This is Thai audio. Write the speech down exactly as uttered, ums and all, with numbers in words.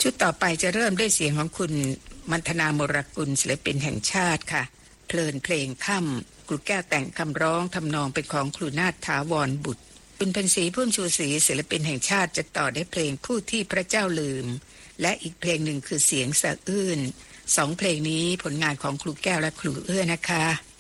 ชุดต่อไปจะเริ่มด้วยเสียงของคุณมัณฑนามรกุลศิลปินแห่งชาติค่ะเพลินเพลงค่ำครูแก้วแต่งคำร้องทำนองเป็นของครูนาถถาวรบุตรคุณเพ็ญศรีพุ่มชูศรีศิลปินแห่งชาติจะต่อได้เพลงผู้ที่พระเจ้าลืมและอีกเพลงหนึ่งคือเสียงสะอื้นสองเพลงนี้ผลงานของครูแก้วและครูเอื้อนะคะ